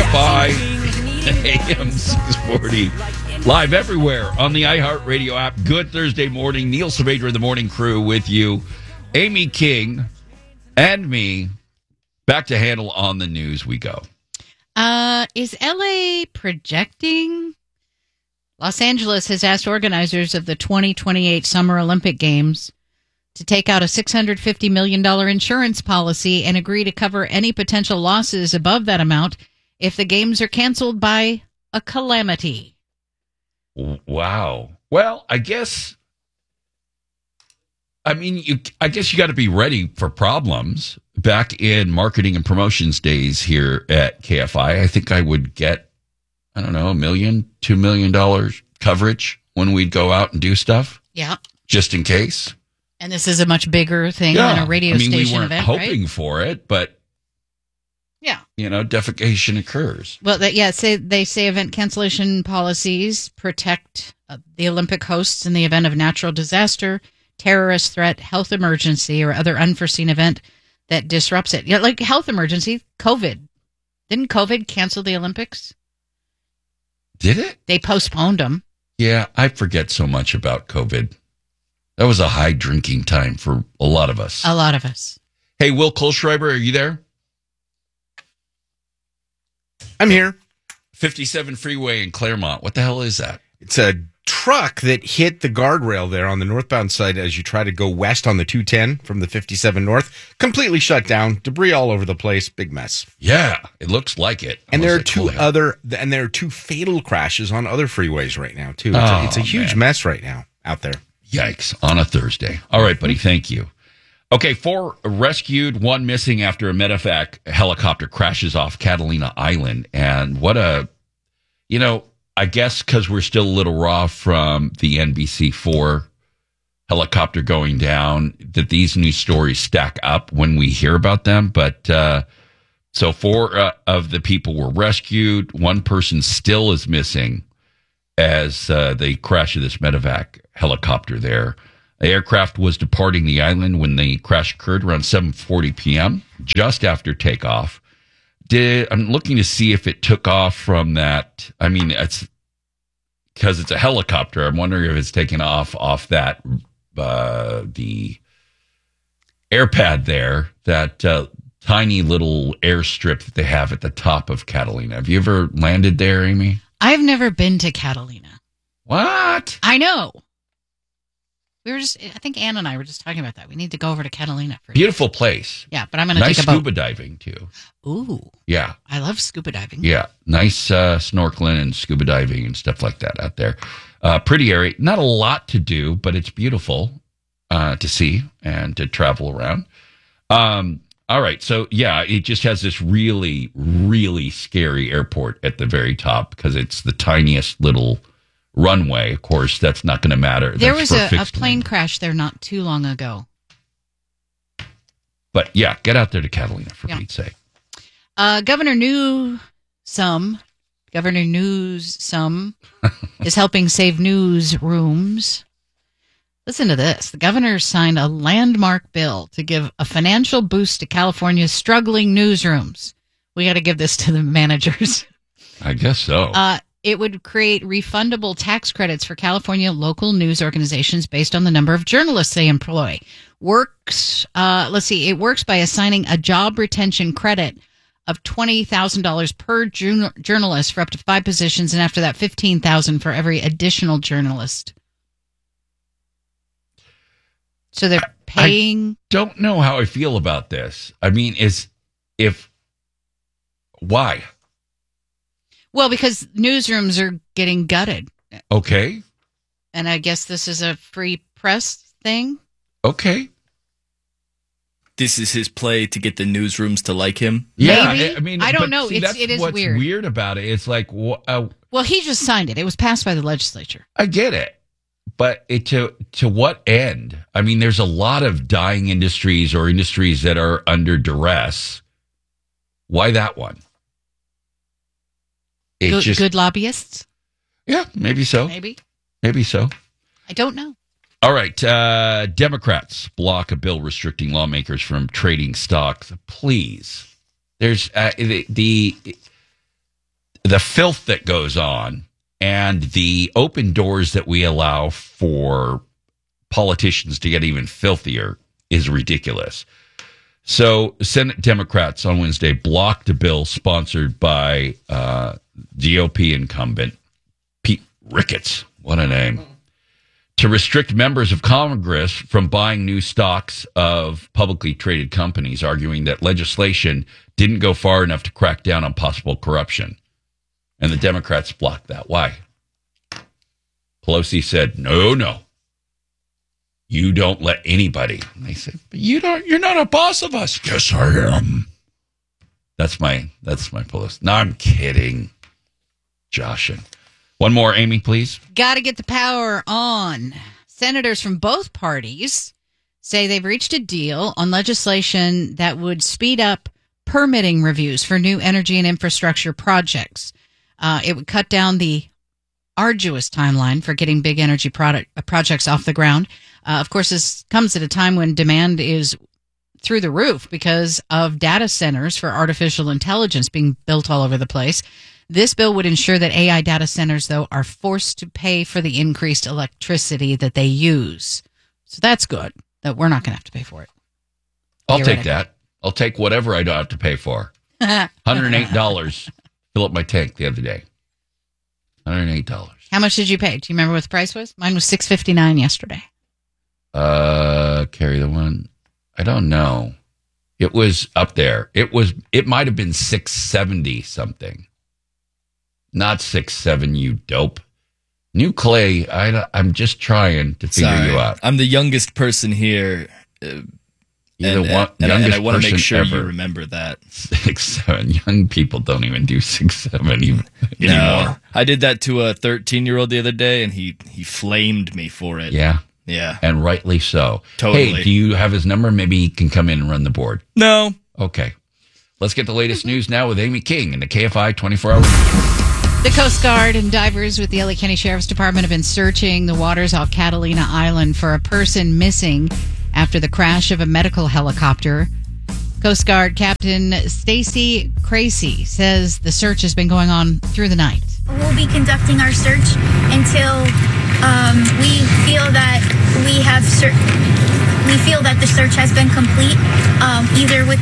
KFI AM 640. Live everywhere on the iHeartRadio app. Good Thursday morning. Neil Saavedra, the morning crew with you. Amy King and me. Back to handle on the news we go. Is LA projecting? Los Angeles has asked organizers of the 2028 Summer Olympic Games to take out a $650 million insurance policy and agree to cover any potential losses above that amount if the games are canceled by a calamity. Wow. Well, I guess you got to be ready for problems. Back in marketing and promotions days here at KFI, I think I would get, $1 million, $2 million coverage when we'd go out and do stuff. Yeah. Just in case. And this is a much bigger thing than a radio station we weren't event, hoping right? for it, but yeah, defecation occurs. Well, they say event cancellation policies protect the Olympic hosts in the event of natural disaster, terrorist threat, health emergency, or other unforeseen event that disrupts it. Yeah, like health emergency, COVID. Didn't COVID cancel the Olympics? Did it? They postponed them. Yeah, I forget so much about COVID. That was a high drinking time for a lot of us. A lot of us. Hey, Will Kohlschreiber, are you there? I'm here. 57 freeway in Claremont. What the hell is that? It's a truck that hit the guardrail there on the northbound side as you try to go west on the 210 from the 57 north. Completely shut down. Debris all over the place. Big mess. Yeah, it looks like it. And there are two fatal crashes on other freeways right now, too. It's a huge mess right now out there. Yikes, on a Thursday. All right, buddy, thank you. Okay, 4 rescued, 1 missing after a medevac helicopter crashes off Catalina Island. And what I guess because we're still a little raw from the NBC4 helicopter going down, that these news stories stack up when we hear about them. But so 4 of the people were rescued. 1 person still is missing as they crash of this medevac helicopter there. The aircraft was departing the island when the crash occurred around 7:40 p.m., just after takeoff. I'm looking to see if it took off from that. It's because it's a helicopter. I'm wondering if it's taken off that the airpad there, that tiny little airstrip that they have at the top of Catalina. Have you ever landed there, Amy? I've never been to Catalina. What? I know. I think Ann and I were just talking about that. We need to go over to Catalina. Beautiful place. Yeah, but I'm going to take a boat. Nice scuba diving, too. Ooh. Yeah. I love scuba diving. Yeah. Nice snorkeling and scuba diving and stuff like that out there. Pretty area. Not a lot to do, but it's beautiful to see and to travel around. All right. So, yeah, it just has this really, really scary airport at the very top because it's the tiniest little runway. Of course, that's not going to matter. There was a plane crash there not too long ago. But, yeah, get out there to Catalina, for Pete's sake. Governor Newsom is helping save newsrooms. Listen to this. The governor signed a landmark bill to give a financial boost to California's struggling newsrooms. We got to give this to the managers. I guess so. It would create refundable tax credits for California local news organizations based on the number of journalists they employ. It works by assigning a job retention credit of $20,000 per journalist for up to 5 positions, and after that, $15,000 for every additional journalist. So they're paying. I don't know how I feel about this. Why? Well, because newsrooms are getting gutted. Okay. And I guess this is a free press thing. Okay. This is his play to get the newsrooms to like him. Yeah, maybe. I don't know. See, it is what's weird. Weird about it. It's like, well, he just signed it. It was passed by the legislature. I get it, but to what end? There's a lot of dying industries or industries that are under duress. Why that one? Good lobbyists? Yeah, maybe so. Maybe so. I don't know. All right. Democrats block a bill restricting lawmakers from trading stocks. Please. There's the filth that goes on and the open doors that we allow for politicians to get even filthier is ridiculous. So Senate Democrats on Wednesday blocked a bill sponsored by GOP incumbent Pete Ricketts, what a name, to restrict members of Congress from buying new stocks of publicly traded companies, arguing that legislation didn't go far enough to crack down on possible corruption. And the Democrats blocked that. Why? Pelosi said, no. You don't let anybody. And they said, but you're not a boss of us. Yes, I am. That's my Pelosi. No, I'm kidding. Joshing. One more, Amy, please. Got to get the power on. Senators from both parties say they've reached a deal on legislation that would speed up permitting reviews for new energy and infrastructure projects. It would cut down the arduous timeline for getting big energy projects off the ground. Of course, this comes at a time when demand is through the roof because of data centers for artificial intelligence being built all over the place. This bill would ensure that AI data centers, though, are forced to pay for the increased electricity that they use. So that's good, that we're not going to have to pay for it. I'll take that. I'll take whatever I don't have to pay for. $108 fill up my tank the other day. $108. How much did you pay? Do you remember what the price was? Mine was $6.59 yesterday. Carry the one. I don't know. It was up there. It might have been $6.70 something. Not 6.7, you dope. New Clay, I'm just trying to figure you out. I'm the youngest person here. You're the youngest and I want to make sure ever. you remember that. 6.7. Young people don't even do 6.7 anymore. No, I did that to a 13-year-old the other day, and he flamed me for it. Yeah. Yeah. And rightly so. Totally. Hey, do you have his number? Maybe he can come in and run the board. No. Okay. Let's get the latest news now with Amy King in the KFI 24-hour news. The Coast Guard and divers with the LA County Sheriff's Department have been searching the waters off Catalina Island for a person missing after the crash of a medical helicopter. Coast Guard Captain Stacy Cracy says the search has been going on through the night. We'll be conducting our search until we feel that the search has been complete, either with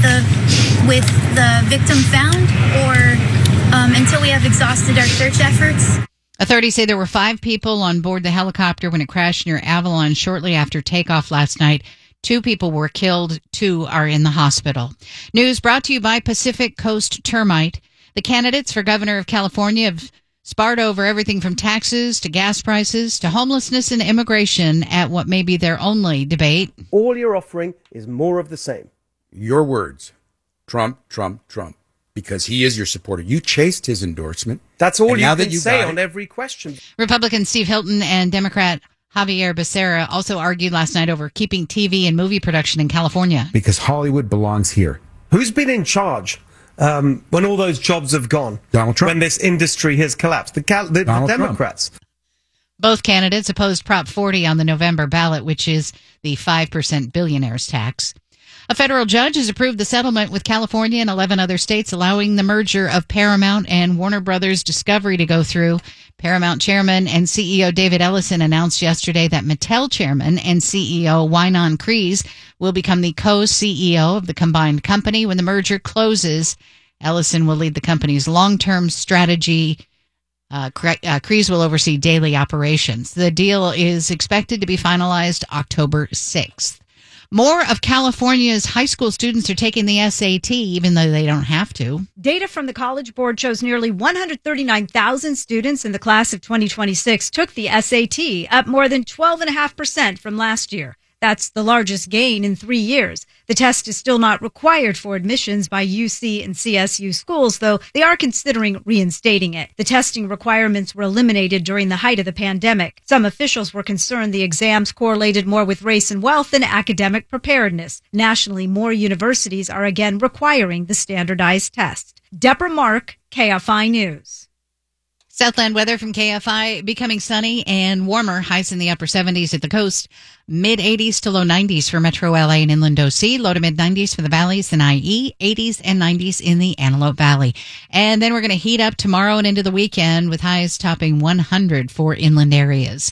the victim found or until we have exhausted our search efforts. Authorities say there were 5 people on board the helicopter when it crashed near Avalon shortly after takeoff last night. 2 people were killed. 2 are in the hospital. News brought to you by Pacific Coast Termite. The candidates for governor of California have sparred over everything from taxes to gas prices to homelessness and immigration at what may be their only debate. All you're offering is more of the same. Your words. Trump, Trump, Trump. Because he is your supporter. You chased his endorsement. That's all you can you say on every question. Republican Steve Hilton and Democrat Javier Becerra also argued last night over keeping TV and movie production in California. Because Hollywood belongs here. Who's been in charge when all those jobs have gone? Donald Trump. When this industry has collapsed? The Democrats. Trump. Both candidates opposed Prop 40 on the November ballot, which is the 5% billionaires tax. A federal judge has approved the settlement with California and 11 other states, allowing the merger of Paramount and Warner Brothers Discovery to go through. Paramount chairman and CEO David Ellison announced yesterday that Mattel chairman and CEO Wynon Kreese will become the co-CEO of the combined company when the merger closes. Ellison will lead the company's long-term strategy. Kreese will oversee daily operations. The deal is expected to be finalized October 6th. More of California's high school students are taking the SAT, even though they don't have to. Data from the College Board shows nearly 139,000 students in the class of 2026 took the SAT, up more than 12.5% from last year. That's the largest gain in 3 years. The test is still not required for admissions by UC and CSU schools, though they are considering reinstating it. The testing requirements were eliminated during the height of the pandemic. Some officials were concerned the exams correlated more with race and wealth than academic preparedness. Nationally, more universities are again requiring the standardized test. Deborah Mark, KFI News. Southland weather from KFI, becoming sunny and warmer, highs in the upper 70s at the coast. Mid-80s to low 90s for Metro LA and Inland OC. Low to mid-90s for the valleys and IE. 80s and 90s in the Antelope Valley. And then we're going to heat up tomorrow and into the weekend with highs topping 100 for inland areas.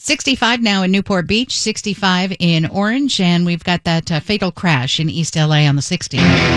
65 now in Newport Beach. 65 in Orange. And we've got that fatal crash in East LA on the 60.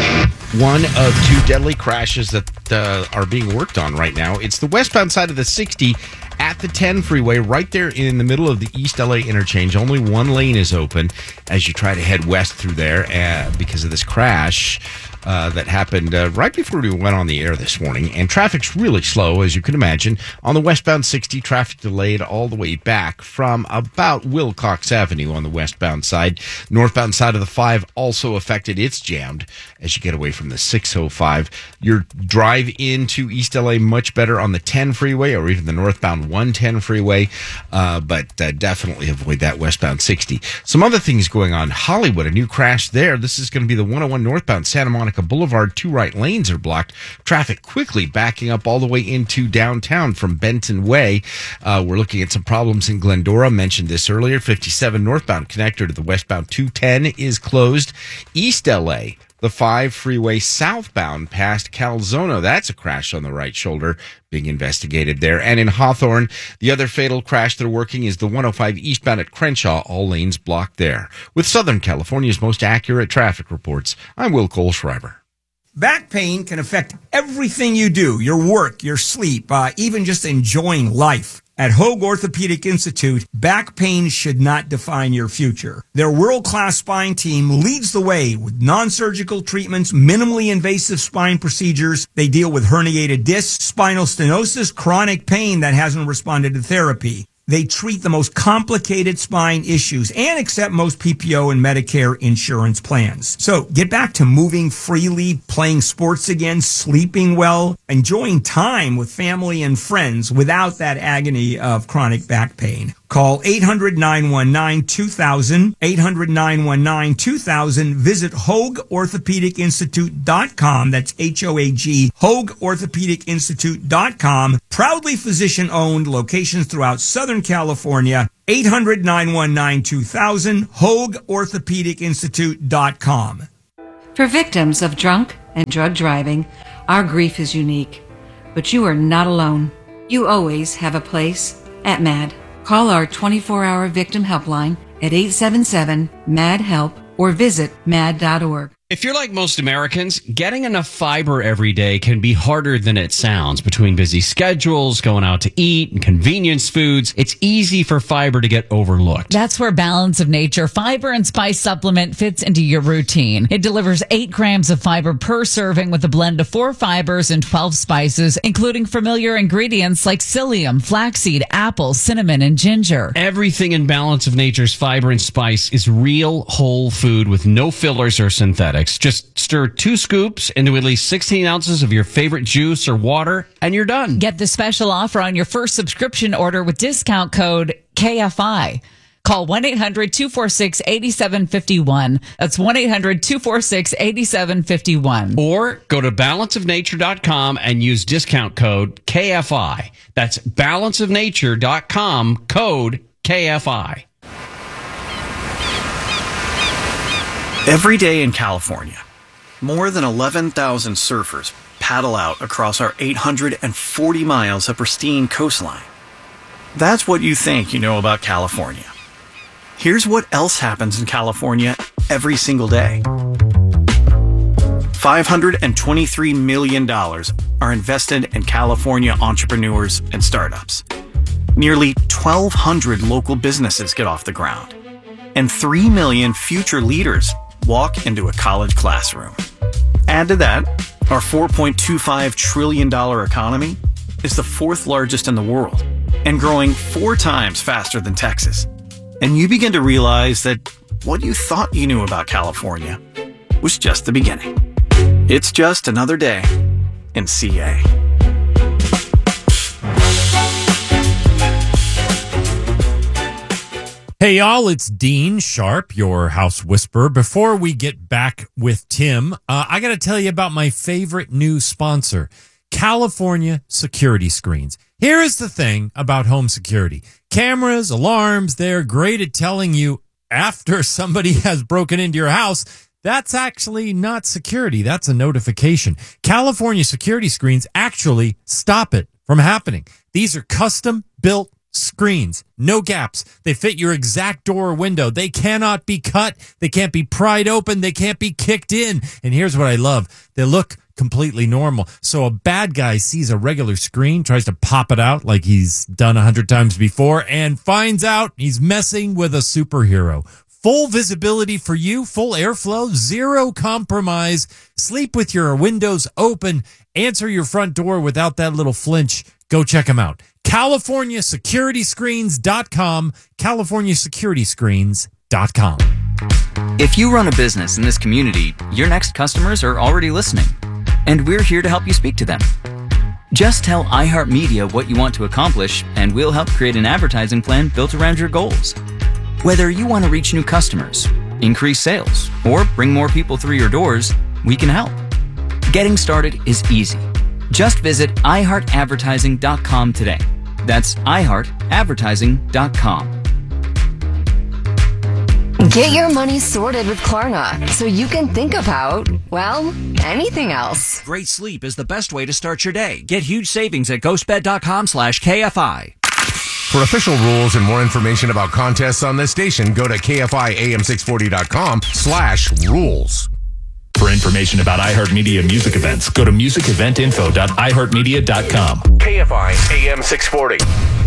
One of two deadly crashes that are being worked on right now. It's the westbound side of the 60 at the 10 freeway, right there in the middle of the East LA interchange. Only one lane is open as you try to head west through there because of this crash that happened right before we went on the air this morning. And traffic's really slow, as you can imagine. On the westbound 60, traffic delayed all the way back from about Wilcox Avenue on the westbound side. Northbound side of the 5 also affected. It's jammed as you get away from the 605. Your drive into East LA much better on the 10 freeway or even the northbound 110 freeway, but definitely avoid that westbound 60. Some other things going on. Hollywood, a new crash there. This is going to be the 101 northbound Santa Monica Boulevard. 2 right lanes are blocked. Traffic quickly backing up all the way into downtown from Benton Way. We're looking at some problems in Glendora. Mentioned this earlier. 57 northbound connector to the westbound 210 is closed. East LA, the 5 freeway southbound past Calzona. That's a crash on the right shoulder being investigated there. And in Hawthorne, the other fatal crash they're working is the 105 eastbound at Crenshaw. All lanes blocked there. With Southern California's most accurate traffic reports, I'm Will Kohlschreiber. Back pain can affect everything you do, your work, your sleep, even just enjoying life. At Hoag Orthopedic Institute, back pain should not define your future. Their world-class spine team leads the way with non-surgical treatments, minimally invasive spine procedures. They deal with herniated discs, spinal stenosis, chronic pain that hasn't responded to therapy. They treat the most complicated spine issues and accept most PPO and Medicare insurance plans. So get back to moving freely, playing sports again, sleeping well, enjoying time with family and friends without that agony of chronic back pain. Call 800-919-2000, 800-919-2000. Visit HoagOrthopedicInstitute.com. That's H-O-A-G, HoagOrthopedicInstitute.com. Proudly physician-owned, locations throughout Southern California. 800-919-2000, HoagOrthopedicInstitute.com. For victims of drunk and drug driving, our grief is unique. But you are not alone. You always have a place at MAD. Call our 24-hour victim helpline at 877-MAD-HELP or visit mad.org. If you're like most Americans, getting enough fiber every day can be harder than it sounds. Between busy schedules, going out to eat, and convenience foods, it's easy for fiber to get overlooked. That's where Balance of Nature Fiber and Spice Supplement fits into your routine. It delivers 8 grams of fiber per serving with a blend of 4 fibers and 12 spices, including familiar ingredients like psyllium, flaxseed, apple, cinnamon, and ginger. Everything in Balance of Nature's fiber and spice is real, whole food with no fillers or synthetics. Just stir 2 scoops into at least 16 ounces of your favorite juice or water, and you're done. Get the special offer on your first subscription order with discount code KFI. Call 1-800-246-8751. That's 1-800-246-8751. Or go to balanceofnature.com and use discount code KFI. That's balanceofnature.com, code KFI. Every day in California, more than 11,000 surfers paddle out across our 840 miles of pristine coastline. That's what you think you know about California. Here's what else happens in California every single day. $523 million are invested in California entrepreneurs and startups. Nearly 1,200 local businesses get off the ground. And 3 million future leaders walk into a college classroom. Add to that, our $4.25 trillion economy is the 4th largest in the world and growing 4 times faster than Texas. And you begin to realize that what you thought you knew about California was just the beginning. It's just another day in CA. Hey y'all, it's Dean Sharp, your house whisperer. Before we get back with Tim, I got to tell you about my favorite new sponsor, California Security Screens. Here is the thing about home security. Cameras, alarms, they're great at telling you after somebody has broken into your house, that's actually not security. That's a notification. California security screens actually stop it from happening. These are custom built screens, no gaps. They fit your exact door or window. They cannot be cut. They can't be pried open. They can't be kicked in. And here's what I love. They look completely normal. So a bad guy sees a regular screen, tries to pop it out like he's done 100 times before, and finds out he's messing with a superhero. Full visibility for you, full airflow, zero compromise. Sleep with your windows open. Answer your front door without that little flinch. Go check them out. CaliforniaSecurityScreens.com. CaliforniaSecurityScreens.com. If you run a business in this community, your next customers are already listening, and we're here to help you speak to them. Just tell iHeartMedia what you want to accomplish, and we'll help create an advertising plan built around your goals. Whether you want to reach new customers, increase sales, or bring more people through your doors, we can help. Getting started is easy. Just visit iHeartAdvertising.com today. That's iHeartAdvertising.com. Get your money sorted with Klarna so you can think about, well, anything else. Great sleep is the best way to start your day. Get huge savings at ghostbed.com/KFI. For official rules and more information about contests on this station, go to KFIAM640.com/rules. For information about iHeartMedia music events, go to musiceventinfo.iheartmedia.com. KFI AM 640.